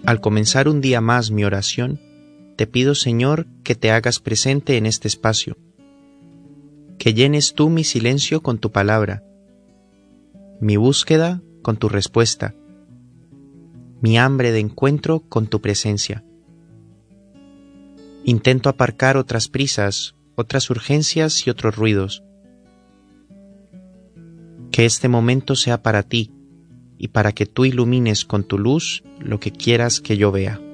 Al comenzar un día más mi oración, te pido, Señor, que te hagas presente en este espacio, que llenes tú mi silencio con tu palabra, mi búsqueda con tu respuesta, mi hambre de encuentro con tu presencia. Intento aparcar otras prisas, otras urgencias y otros ruidos. Que este momento sea para ti y para que tú ilumines con tu luz lo que quieras que yo vea.